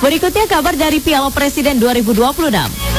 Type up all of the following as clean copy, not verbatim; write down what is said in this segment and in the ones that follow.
Berikutnya kabar dari Piala Presiden 2026.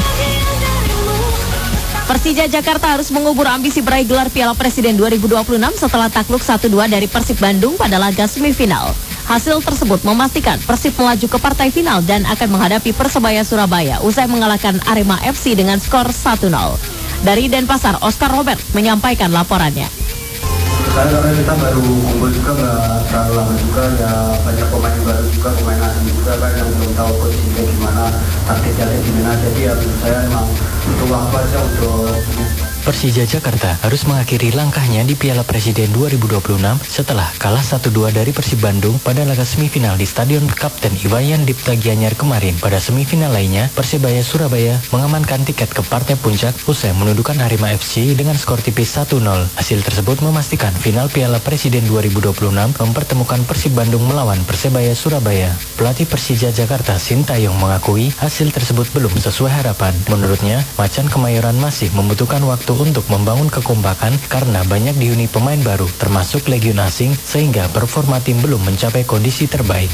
Persija Jakarta harus mengubur ambisi meraih gelar Piala Presiden 2026 setelah takluk 1-2 dari Persib Bandung pada laga semifinal. Hasil tersebut memastikan Persib melaju ke partai final dan akan menghadapi Persebaya Surabaya usai mengalahkan Arema FC dengan skor 1-0. Dari Denpasar, Oscar Robert menyampaikan laporannya. Karena kita baru kumpul juga, nggak terlalu lama juga, ya banyak pemain baru juga, pemain asing juga kan yang belum tahu posisinya gimana, taktiknya gimana. Jadi ya menurut saya emang butuh waktu aja untuk Persija Jakarta harus mengakhiri langkahnya di Piala Presiden 2026 setelah kalah 1-2 dari Persib Bandung pada laga semifinal di Stadion Kapten Iwayan Dipta Gianyar kemarin. Pada semifinal lainnya, Persebaya Surabaya mengamankan tiket ke partai puncak usai menundukkan Arema FC dengan skor tipis 1-0. Hasil tersebut memastikan final Piala Presiden 2026 mempertemukan Persib Bandung melawan Persebaya Surabaya. Pelatih Persija Jakarta Sintayong mengakui hasil tersebut belum sesuai harapan. Menurutnya, Macan Kemayoran masih membutuhkan waktu untuk membangun kekompakan karena banyak dihuni pemain baru termasuk legion asing sehingga performa tim belum mencapai kondisi terbaik.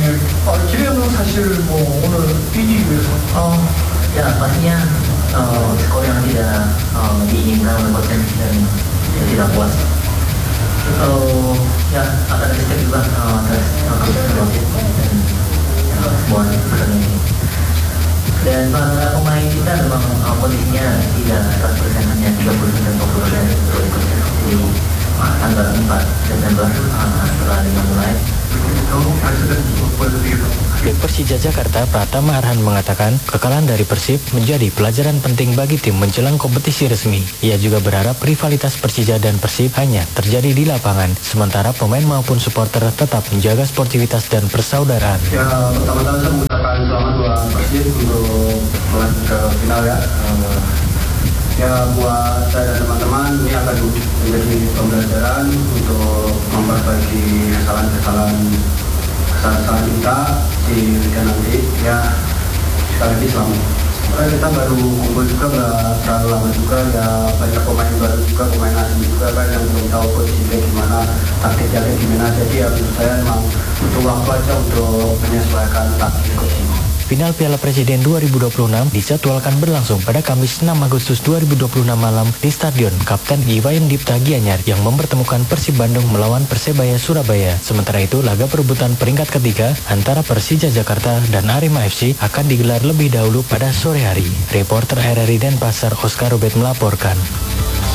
Ya pastinya skor yang tidak diinginkan oleh Coach dan tidak puas. Ya akan ada juga atas semua pertandingan. Dan para pemain kita memang kondisinya tidak 100%, hanya 30% dan 20%. Jadi tanggal 4 Desember setelah Liga mulai. Bek Persija Jakarta Pratama Arhan mengatakan kekalahan dari Persib menjadi pelajaran penting bagi tim menjelang kompetisi resmi. Ia juga berharap rivalitas Persija dan Persib hanya terjadi di lapangan, sementara pemain maupun supporter tetap menjaga sportivitas dan persaudaraan. ya pertama-tama saya mengucapkan selamat buat Persib untuk melaju ke final ya. Ya buat saya dan teman-teman ini akan menjadi pembelajaran untuk memperbaiki kesalahan kita di liga nanti. Ya sekali lagi selamat. Karena kita baru kumpul juga, nggak terlalu lama juga, ya banyak pemain baru juga, pemain asing juga kan yang belum tahu posisinya gimana, taktiknya gimana. Jadi ya menurut saya memang butuh waktu aja untuk menyesuaikan taktik coach ini. Final Piala Presiden 2026 dijadwalkan berlangsung pada Kamis 6 Agustus 2026 malam di Stadion Kapten Iwayan Dipta Gianyar yang mempertemukan Persib Bandung melawan Persebaya Surabaya. Sementara itu, laga perebutan peringkat ketiga antara Persija Jakarta dan Arema FC akan digelar lebih dahulu pada sore hari. Reporter RRI Denpasar Oscar Robert melaporkan.